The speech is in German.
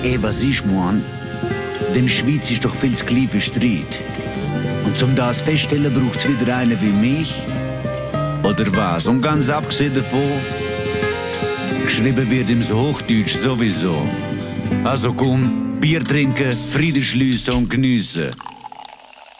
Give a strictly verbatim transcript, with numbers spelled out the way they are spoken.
Ey, was ist, Mann? Dem Schweiz ist doch viel zu klein für Streit. Und zum das feststellen braucht's wieder einen wie mich? Oder was? Und ganz abgesehen davon, geschrieben wird im Hochdeutsch sowieso. Also komm, Bier trinken, Frieden schliessen und geniessen.